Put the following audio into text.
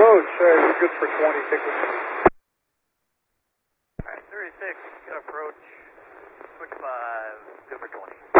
approach. We're good for 20. Take the speed. Alright, 36, get approach. Switch 5, good for 20.